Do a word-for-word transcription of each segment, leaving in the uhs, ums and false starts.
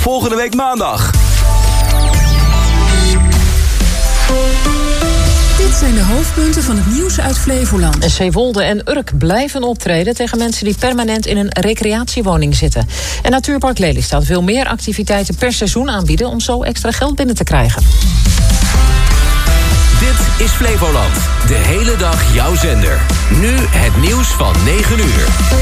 volgende week maandag. Dit zijn de hoofdpunten van het nieuws uit Flevoland. Zeewolde en Urk blijven optreden tegen mensen die permanent in een recreatiewoning zitten. En Natuurpark Lelystad wil meer activiteiten per seizoen aanbieden om zo extra geld binnen te krijgen. Dit is Flevoland. De hele dag jouw zender. Nu het nieuws van negen uur.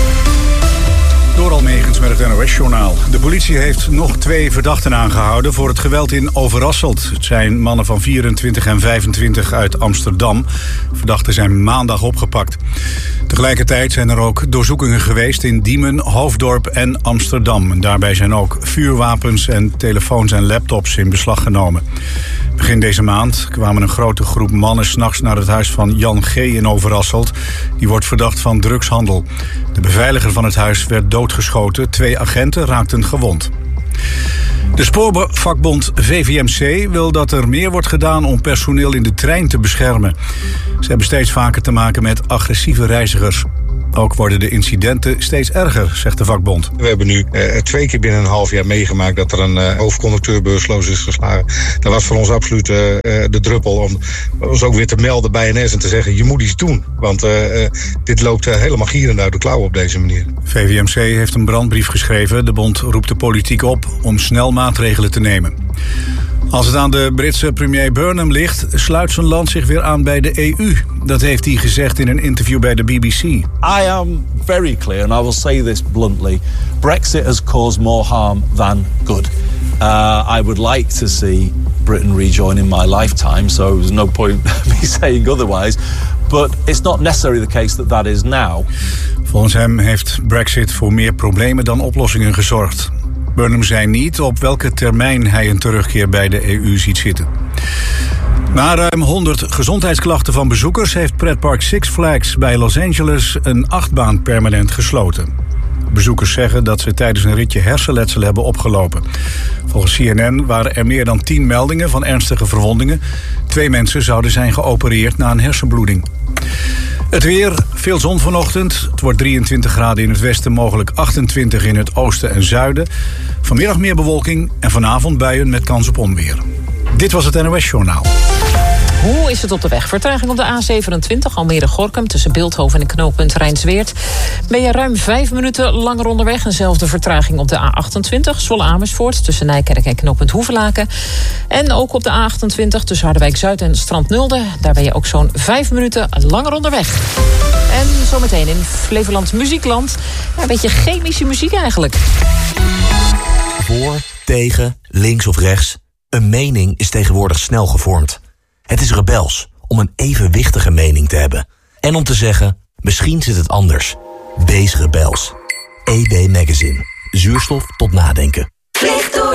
Door Almegens met het N O S-journaal. De politie heeft nog twee verdachten aangehouden voor het geweld in Overasselt. Het zijn mannen van vierentwintig en vijfentwintig uit Amsterdam. Verdachten zijn maandag opgepakt. Tegelijkertijd zijn er ook doorzoekingen geweest in Diemen, Hoofddorp en Amsterdam. En daarbij zijn ook vuurwapens en telefoons en laptops in beslag genomen. Begin deze maand kwamen een grote groep mannen 's nachts naar het huis van Jan G. in Overasselt. Die wordt verdacht van drugshandel. De beveiliger van het huis werd doodgeschoten. Twee agenten raakten gewond. De spoorvakbond V V M C wil dat er meer wordt gedaan om personeel in de trein te beschermen. Ze hebben steeds vaker te maken met agressieve reizigers. Ook worden de incidenten steeds erger, zegt de vakbond. We hebben nu uh, twee keer binnen een half jaar meegemaakt dat er een uh, hoofdconducteur beursloos is geslagen. Dat was voor ons absoluut uh, de druppel om ons ook weer te melden bij N S en te zeggen, je moet iets doen. Want uh, uh, dit loopt uh, helemaal gierend uit de klauwen op deze manier. V V M C heeft een brandbrief geschreven. De bond roept de politiek op om snel maatregelen te nemen. Als het aan de Britse premier Burnham ligt, sluit zijn land zich weer aan bij de E U. Dat heeft hij gezegd in een interview bij de B B C. I am very clear, and I will say this bluntly. Brexit has caused more harm than good. Uh, I would like to see Britain rejoin in my lifetime, so there's no point me saying otherwise. But it's not necessarily the case that that is now. Volgens hem heeft Brexit voor meer problemen dan oplossingen gezorgd. Burnham zei niet op welke termijn hij een terugkeer bij de E U ziet zitten. Na ruim honderd gezondheidsklachten van bezoekers heeft pretpark Six Flags bij Los Angeles een achtbaan permanent gesloten. Bezoekers zeggen dat ze tijdens een ritje hersenletsel hebben opgelopen. Volgens C N N waren er meer dan tien meldingen van ernstige verwondingen. Twee mensen zouden zijn geopereerd na een hersenbloeding. Het weer, veel zon vanochtend. Het wordt drieëntwintig graden in het westen, mogelijk achtentwintig in het oosten en zuiden. Vanmiddag meer bewolking en vanavond buien met kans op onweer. Dit was het N O S-journaal. Hoe is het op de weg? Vertraging op de A zevenentwintig, Almere-Gorinchem, tussen Beeldhoven en knooppunt Rijnsweert. Ben je ruim vijf minuten langer onderweg. Eenzelfde vertraging op de A achtentwintig, Zwolle-Amersfoort, tussen Nijkerk en knooppunt Hoevelaken. En ook op de A achtentwintig, tussen Harderwijk-Zuid en Strand-Nulde. Daar ben je ook zo'n vijf minuten langer onderweg. En zometeen in Flevoland Muziekland. Ja, een beetje chemische muziek eigenlijk. Voor, tegen, links of rechts. Een mening is tegenwoordig snel gevormd. Het is rebels om een evenwichtige mening te hebben. En om te zeggen, misschien zit het anders. Wees rebels. E B Magazine. Zuurstof tot nadenken.